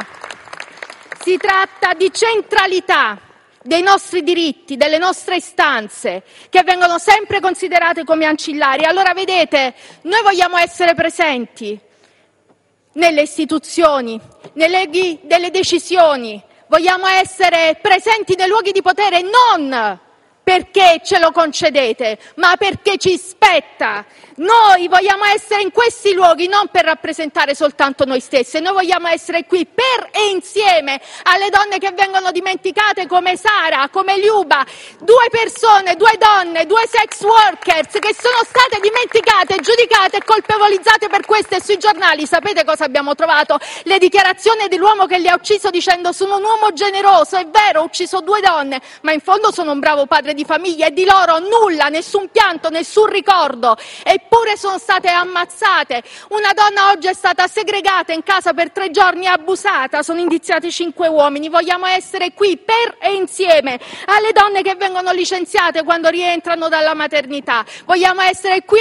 si tratta di centralità dei nostri diritti, delle nostre istanze, che vengono sempre considerate come ancillari. Allora, vedete, noi vogliamo essere presenti nelle istituzioni, nei luoghi delle decisioni, vogliamo essere presenti nei luoghi di potere non perché ce lo concedete, ma perché ci spetta. Noi vogliamo essere in questi luoghi non per rappresentare soltanto noi stesse, noi vogliamo essere qui per e insieme alle donne che vengono dimenticate, come Sara, come Liuba, due persone, due donne, due sex workers che sono state dimenticate, giudicate e colpevolizzate per questo. E sui giornali sapete cosa abbiamo trovato? Le dichiarazioni dell'uomo che li ha ucciso dicendo: sono un uomo generoso, è vero, ho ucciso due donne, ma in fondo sono un bravo padre di famiglia, e di loro nulla, nessun pianto, nessun ricordo, eppure sono state ammazzate. Una donna oggi è stata segregata in casa per tre giorni e abusata, sono indiziati cinque uomini. Vogliamo essere qui per e insieme alle donne che vengono licenziate quando rientrano dalla maternità, vogliamo essere qui e insieme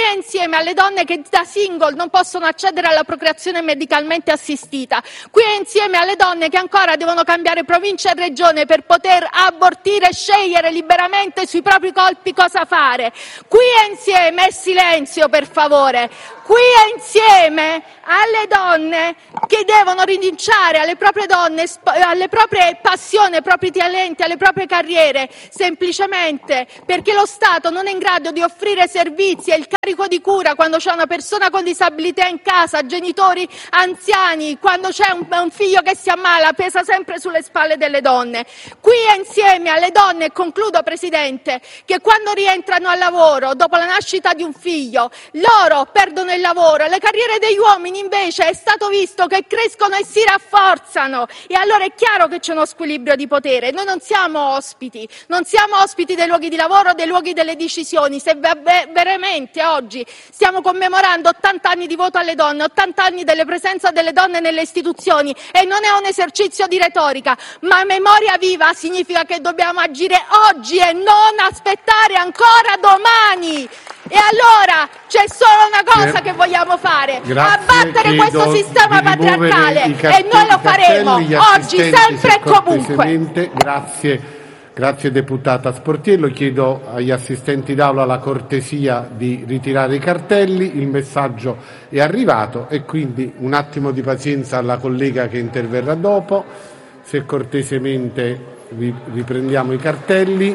insieme alle donne che da single non possono accedere alla procreazione medicalmente assistita. Qui è insieme alle donne che ancora devono cambiare provincia e regione per poter abortire e scegliere liberamente sui propri corpi cosa fare. Qui è insieme, è silenzio per favore, qui è insieme alle donne che devono rinunciare alle proprie donne, alle proprie passioni, ai propri talenti, alle proprie carriere, semplicemente perché lo Stato non è in grado di offrire servizi e il carico di cura quando c'è una persona con disabilità in casa, genitori anziani, quando c'è un, un figlio che si ammala, pesa sempre sulle spalle delle donne. Qui è insieme alle donne, e concludo Presidente, che quando rientrano al lavoro dopo la nascita di un figlio, loro perdono il lavoro, le carriere degli uomini invece è stato visto che crescono e si rafforzano, e allora è chiaro che c'è uno squilibrio di potere. Noi non siamo ospiti, non siamo ospiti dei luoghi di lavoro, dei luoghi delle decisioni. Se veramente oggi stiamo commemorando ottanta anni di voto alle donne, ottanta anni delle presenza delle donne nelle istituzioni, e non è un esercizio di retorica, ma memoria viva, significa che dobbiamo agire oggi e non aspettare ancora domani. E allora c'è solo una cosa che vogliamo fare: Grazie, abbattere questo sistema patriarcale, e noi lo faremo oggi, sempre e comunque. Grazie. Grazie deputata Sportiello. Chiedo agli assistenti d'aula la cortesia di ritirare i cartelli. Il messaggio è arrivato e quindi un attimo di pazienza alla collega che interverrà dopo. Se cortesemente riprendiamo i cartelli.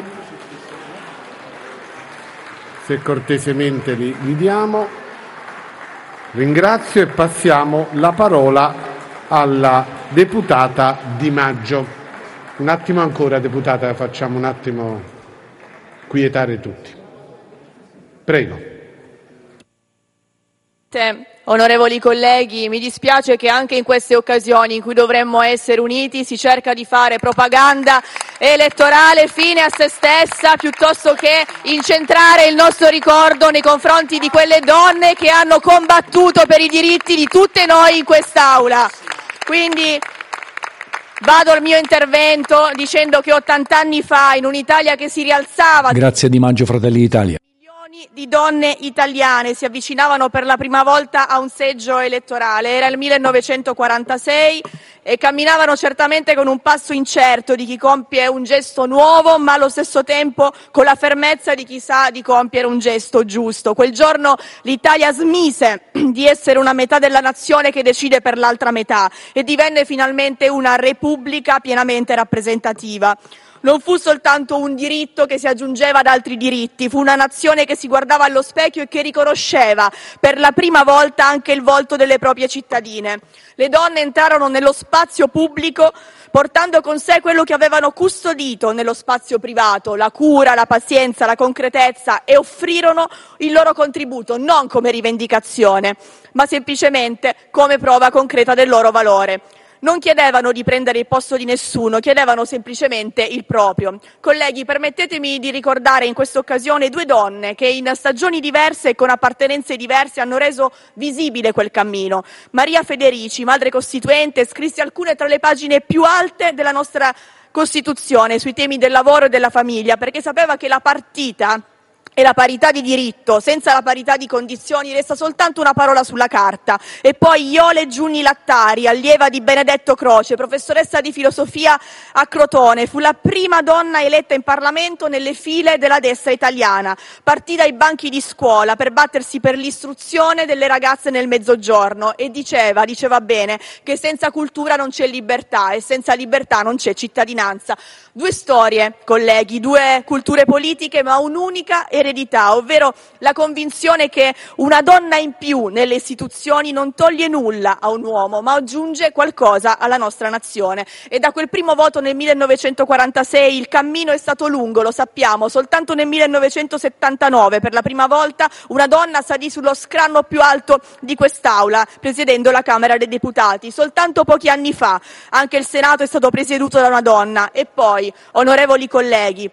Se cortesemente li, li diamo. Ringrazio e passiamo la parola alla deputata Di Maggio. Un attimo ancora, deputata, facciamo un attimo quietare tutti. Prego. Onorevoli colleghi, mi dispiace che anche in queste occasioni in cui dovremmo essere uniti si cerca di fare propaganda elettorale fine a se stessa, piuttosto che incentrare il nostro ricordo nei confronti di quelle donne che hanno combattuto per i diritti di tutte noi in quest'Aula. Quindi vado al mio intervento dicendo che ottanta anni fa, in un'Italia che si rialzava... Grazie Di Maggio, Fratelli d'Italia. Milioni di donne italiane si avvicinavano per la prima volta a un seggio elettorale. Era il millenovecentoquarantasei e camminavano certamente con un passo incerto di chi compie un gesto nuovo, ma allo stesso tempo con la fermezza di chi sa di compiere un gesto giusto. Quel giorno l'Italia smise di essere una metà della nazione che decide per l'altra metà e divenne finalmente una repubblica pienamente rappresentativa. Non fu soltanto un diritto che si aggiungeva ad altri diritti, fu una nazione che si guardava allo specchio e che riconosceva per la prima volta anche il volto delle proprie cittadine. Le donne entrarono nello spazio pubblico portando con sé quello che avevano custodito nello spazio privato, la cura, la pazienza, la concretezza, e offrirono il loro contributo non come rivendicazione, ma semplicemente come prova concreta del loro valore. Non chiedevano di prendere il posto di nessuno, chiedevano semplicemente il proprio. Colleghi, permettetemi di ricordare in questa occasione due donne che in stagioni diverse e con appartenenze diverse hanno reso visibile quel cammino. Maria Federici, madre costituente, scrisse alcune tra le pagine più alte della nostra Costituzione sui temi del lavoro e della famiglia, perché sapeva che la partita e la parità di diritto senza la parità di condizioni resta soltanto una parola sulla carta. E poi Iole Giugni Lattari, allieva di Benedetto Croce, professoressa di filosofia a Crotone, fu la prima donna eletta in Parlamento nelle file della destra italiana. Partì dai banchi di scuola per battersi per l'istruzione delle ragazze nel Mezzogiorno e diceva, diceva bene, che senza cultura non c'è libertà e senza libertà non c'è cittadinanza. Due storie, colleghi, due culture politiche, ma un'unica eredità, ovvero la convinzione che una donna in più nelle istituzioni non toglie nulla a un uomo, ma aggiunge qualcosa alla nostra nazione. E da quel primo voto nel millenovecentoquarantasei il cammino è stato lungo, lo sappiamo. Soltanto nel millenovecentosettantanove per la prima volta una donna salì sullo scranno più alto di quest'Aula, presiedendo la Camera dei Deputati. Soltanto pochi anni fa anche il Senato è stato presieduto da una donna. E poi, onorevoli colleghi,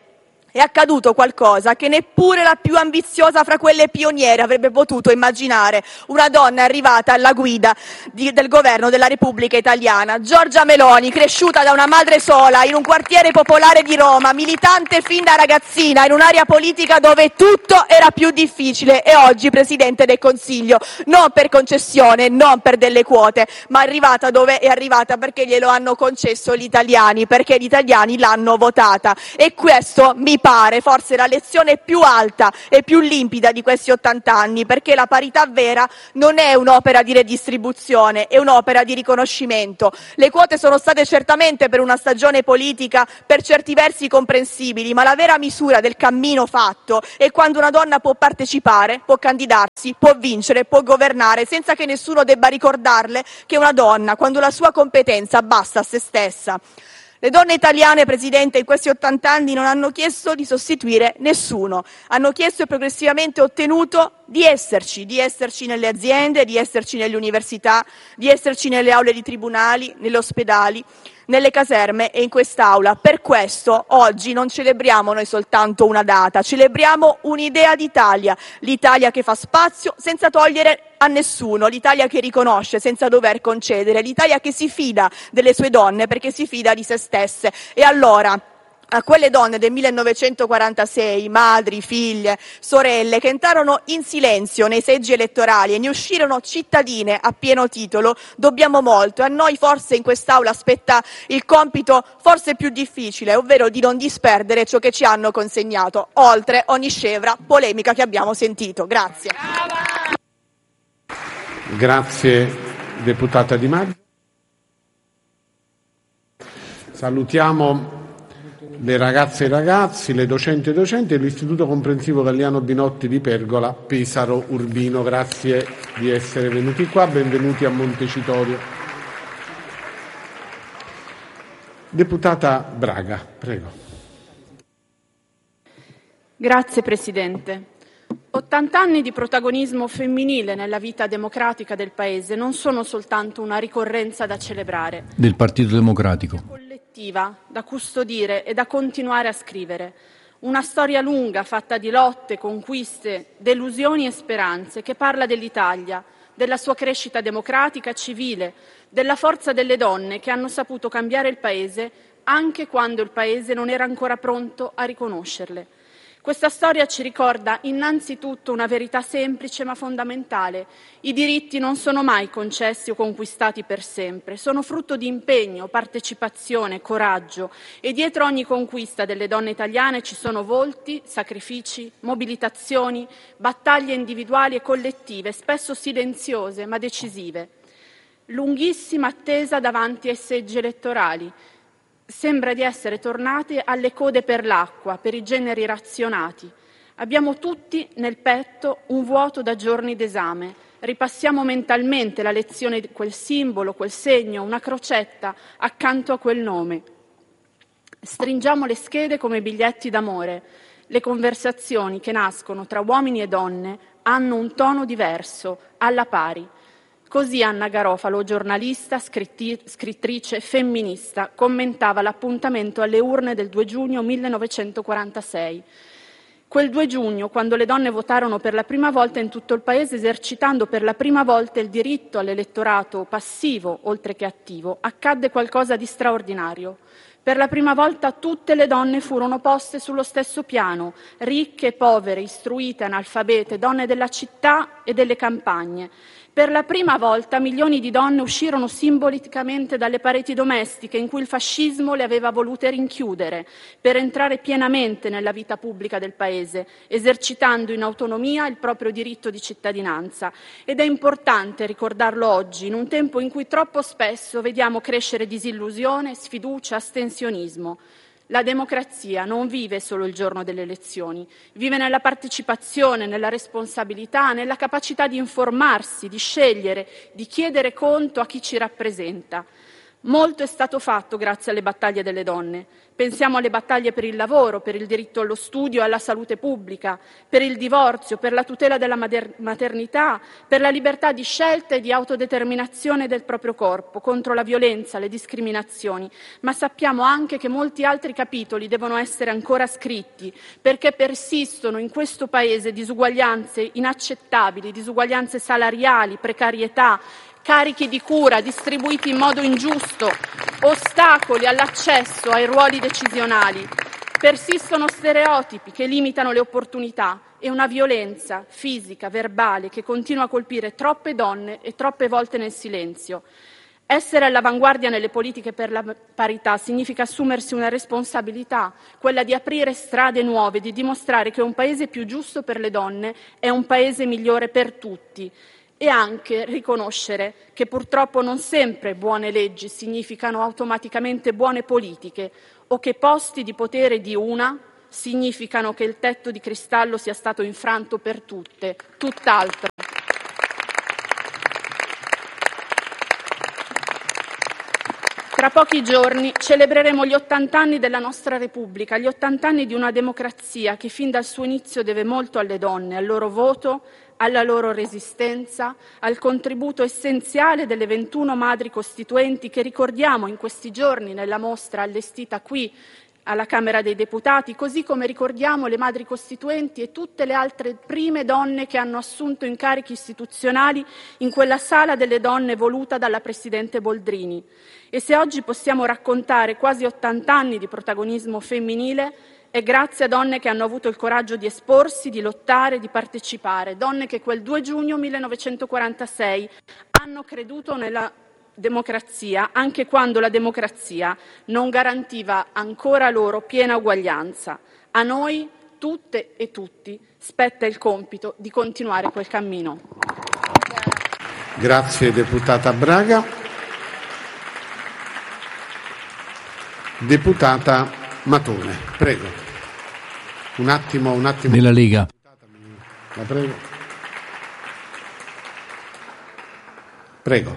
È accaduto qualcosa che neppure la più ambiziosa fra quelle pioniere avrebbe potuto immaginare. Una donna è arrivata alla guida di, del governo della Repubblica Italiana, Giorgia Meloni, cresciuta da una madre sola in un quartiere popolare di Roma, militante fin da ragazzina in un'area politica dove tutto era più difficile, e oggi Presidente del Consiglio, non per concessione, non per delle quote, ma è arrivata dove è arrivata perché glielo hanno concesso gli italiani, perché gli italiani l'hanno votata. E questo mi pare forse la lezione più alta e più limpida di questi ottanta anni, perché la parità vera non è un'opera di redistribuzione, è un'opera di riconoscimento. Le quote sono state certamente per una stagione politica per certi versi comprensibili, ma la vera misura del cammino fatto è quando una donna può partecipare, può candidarsi, può vincere, può governare senza che nessuno debba ricordarle che è una donna, quando la sua competenza basta a se stessa. Le donne italiane, Presidente, in questi ottanta anni non hanno chiesto di sostituire nessuno, hanno chiesto e progressivamente ottenuto di esserci, di esserci nelle aziende, di esserci nelle università, di esserci nelle aule di tribunali, negli ospedali, nelle caserme e in quest'Aula. Per questo oggi non celebriamo noi soltanto una data, celebriamo un'idea d'Italia, l'Italia che fa spazio senza togliere a nessuno, l'Italia che riconosce senza dover concedere, l'Italia che si fida delle sue donne perché si fida di se stesse. E allora, a quelle donne del millenovecentoquarantasei, madri, figlie, sorelle, che entrarono in silenzio nei seggi elettorali e ne uscirono cittadine a pieno titolo, dobbiamo molto. E a noi forse in quest'Aula aspetta il compito forse più difficile, ovvero di non disperdere ciò che ci hanno consegnato, oltre ogni scevra polemica che abbiamo sentito. Grazie. Grazie, deputata Di Maggio. Salutiamo le ragazze e i ragazzi, le docenti e docenti dell'Istituto Comprensivo Galliano Binotti di Pergola, Pesaro Urbino. Grazie di essere venuti qua, benvenuti a Montecitorio. Deputata Braga, prego. Grazie Presidente. ottanta anni di protagonismo femminile nella vita democratica del Paese non sono soltanto una ricorrenza da celebrare. Del Partito Democratico. Collettiva, da custodire e da continuare a scrivere. Una storia lunga, fatta di lotte, conquiste, delusioni e speranze, che parla dell'Italia, della sua crescita democratica, civile, della forza delle donne che hanno saputo cambiare il Paese anche quando il Paese non era ancora pronto a riconoscerle. Questa storia ci ricorda innanzitutto una verità semplice ma fondamentale. I diritti non sono mai concessi o conquistati per sempre, sono frutto di impegno, partecipazione, coraggio, e dietro ogni conquista delle donne italiane ci sono volti, sacrifici, mobilitazioni, battaglie individuali e collettive, spesso silenziose ma decisive. Lunghissima attesa davanti ai seggi elettorali. Sembra di essere tornati alle code per l'acqua, per i generi razionati. Abbiamo tutti nel petto un vuoto da giorni d'esame. Ripassiamo mentalmente la lezione di quel simbolo, quel segno, una crocetta accanto a quel nome. Stringiamo le schede come biglietti d'amore. Le conversazioni che nascono tra uomini e donne hanno un tono diverso, alla pari. Così Anna Garofalo, giornalista, scritti- scrittrice, femminista, commentava l'appuntamento alle urne del due giugno millenovecentoquarantasei. Quel due giugno, quando le donne votarono per la prima volta in tutto il Paese, esercitando per la prima volta il diritto all'elettorato passivo, oltre che attivo, accadde qualcosa di straordinario. Per la prima volta tutte le donne furono poste sullo stesso piano, ricche, povere, istruite, analfabete, donne della città e delle campagne. Per la prima volta milioni di donne uscirono simbolicamente dalle pareti domestiche in cui il fascismo le aveva volute rinchiudere, per entrare pienamente nella vita pubblica del Paese, esercitando in autonomia il proprio diritto di cittadinanza. Ed è importante ricordarlo oggi, in un tempo in cui troppo spesso vediamo crescere disillusione, sfiducia, astensionismo. La democrazia non vive solo il giorno delle elezioni, vive nella partecipazione, nella responsabilità, nella capacità di informarsi, di scegliere, di chiedere conto a chi ci rappresenta. Molto è stato fatto grazie alle battaglie delle donne. Pensiamo alle battaglie per il lavoro, per il diritto allo studio e alla salute pubblica, per il divorzio, per la tutela della maternità, per la libertà di scelta e di autodeterminazione del proprio corpo, contro la violenza, le discriminazioni. Ma sappiamo anche che molti altri capitoli devono essere ancora scritti, perché persistono in questo Paese disuguaglianze inaccettabili, disuguaglianze salariali, precarietà, carichi di cura distribuiti in modo ingiusto, ostacoli all'accesso ai ruoli decisionali. Persistono stereotipi che limitano le opportunità e una violenza fisica, verbale, che continua a colpire troppe donne e troppe volte nel silenzio. Essere all'avanguardia nelle politiche per la parità significa assumersi una responsabilità, quella di aprire strade nuove, di dimostrare che un Paese più giusto per le donne è un Paese migliore per tutti. E anche riconoscere che purtroppo non sempre buone leggi significano automaticamente buone politiche o che posti di potere di una significano che il tetto di cristallo sia stato infranto per tutte, tutt'altro. Tra pochi giorni celebreremo gli ottant'anni della nostra Repubblica, gli ottant'anni di una democrazia che fin dal suo inizio deve molto alle donne, al loro voto, alla loro resistenza, al contributo essenziale delle ventuno madri costituenti che ricordiamo in questi giorni nella mostra allestita qui alla Camera dei Deputati, così come ricordiamo le madri costituenti e tutte le altre prime donne che hanno assunto incarichi istituzionali in quella sala delle donne voluta dalla Presidente Boldrini. E se oggi possiamo raccontare quasi ottant'anni di protagonismo femminile, è grazie a donne che hanno avuto il coraggio di esporsi, di lottare, di partecipare, donne che quel due giugno millenovecentoquarantasei hanno creduto nella democrazia, anche quando la democrazia non garantiva ancora loro piena uguaglianza. A noi, tutte e tutti, spetta il compito di continuare quel cammino. Grazie deputata Braga. Deputata Matone, prego. Un attimo, un attimo. Della Lega. La prego. Prego.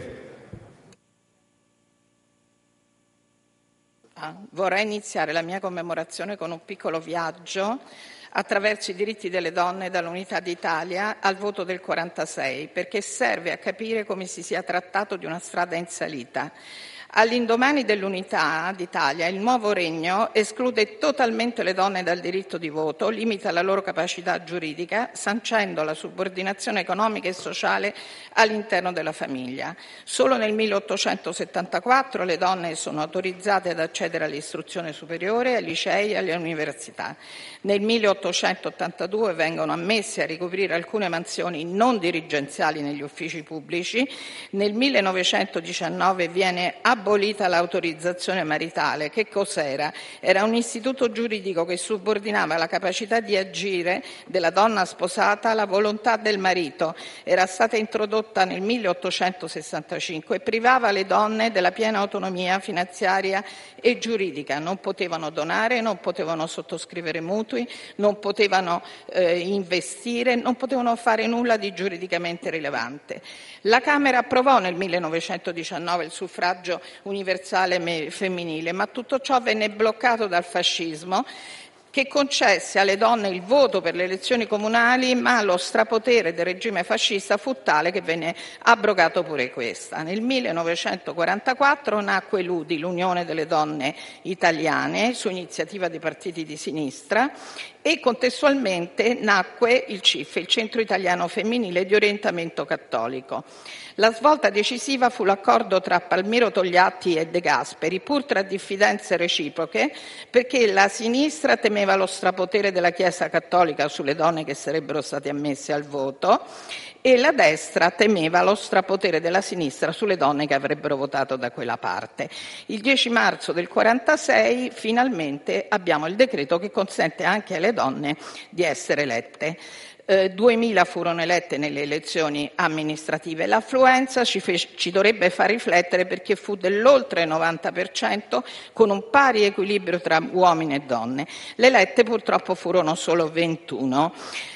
Ah, vorrei iniziare la mia commemorazione con un piccolo viaggio attraverso i diritti delle donne dall'Unità d'Italia al voto del quarantasei, perché serve a capire come si sia trattato di una strada in salita. All'indomani dell'Unità d'Italia, il nuovo regno esclude totalmente le donne dal diritto di voto, limita la loro capacità giuridica, sancendo la subordinazione economica e sociale all'interno della famiglia. Solo nel milleottocentosettantaquattro le donne sono autorizzate ad accedere all'istruzione superiore, ai licei e alle università. Nel milleottocentottantadue vengono ammesse a ricoprire alcune mansioni non dirigenziali negli uffici pubblici. Nel millenovecentodiciannove viene abolita l'autorizzazione maritale. Che cos'era? Era un istituto giuridico che subordinava la capacità di agire della donna sposata alla volontà del marito. Era stata introdotta nel milleottocentosessantacinque e privava le donne della piena autonomia finanziaria e giuridica. Non potevano donare, non potevano sottoscrivere mutui, non potevano eh, investire, non potevano fare nulla di giuridicamente rilevante. La Camera approvò nel millenovecentodiciannove il suffragio universale femminile, ma tutto ciò venne bloccato dal fascismo, che concesse alle donne il voto per le elezioni comunali, ma lo strapotere del regime fascista fu tale che venne abrogato pure questa. Nel millenovecentoquarantaquattro nacque l'U D I, l'Unione delle Donne Italiane, su iniziativa dei partiti di sinistra, e contestualmente nacque il C I F, il Centro Italiano Femminile di Orientamento Cattolico. La svolta decisiva fu l'accordo tra Palmiro Togliatti e De Gasperi, pur tra diffidenze reciproche, perché la sinistra temeva lo strapotere della Chiesa cattolica sulle donne che sarebbero state ammesse al voto e la destra temeva lo strapotere della sinistra sulle donne che avrebbero votato da quella parte. Il dieci marzo del quarantasei finalmente abbiamo il decreto che consente anche alle donne di essere elette. Eh, duemila furono elette nelle elezioni amministrative. L'affluenza ci, fe- ci dovrebbe far riflettere, perché fu dell'oltre il novanta per cento, con un pari equilibrio tra uomini e donne. Le elette purtroppo furono solo ventuno.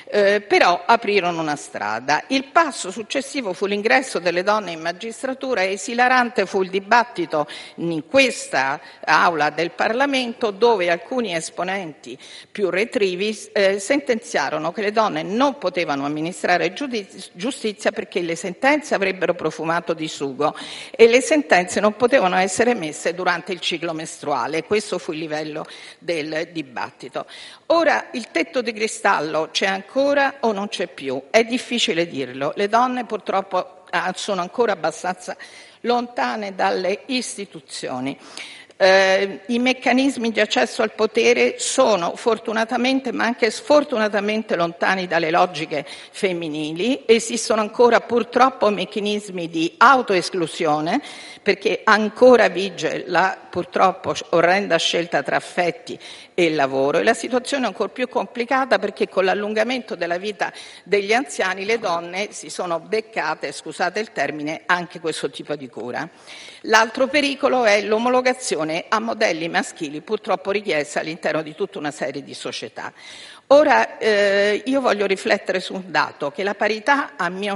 eh, però aprirono una strada. Il passo successivo fu l'ingresso delle donne in magistratura e esilarante fu il dibattito in questa aula del Parlamento, dove alcuni esponenti più retrivi eh, sentenziarono che le donne non potevano amministrare giudiz- giustizia perché le sentenze avrebbero profumato di sugo e le sentenze non potevano essere emesse durante il ciclo mestruale. Questo fu il livello del dibattito. Ora il tetto di cristallo c'è ancora o non c'è più? È difficile dirlo. Le donne purtroppo sono ancora abbastanza lontane dalle istituzioni. Eh, I meccanismi di accesso al potere sono fortunatamente ma anche sfortunatamente lontani dalle logiche femminili. Esistono ancora purtroppo meccanismi di autoesclusione, perché ancora vige la purtroppo orrenda scelta tra affetti e lavoro, e la situazione è ancora più complicata perché con l'allungamento della vita degli anziani le donne si sono beccate, scusate il termine, anche questo tipo di cura. L'altro pericolo è l'omologazione a modelli maschili purtroppo richiesta all'interno di tutta una serie di società. Ora eh, io voglio riflettere su un dato, che la parità a mio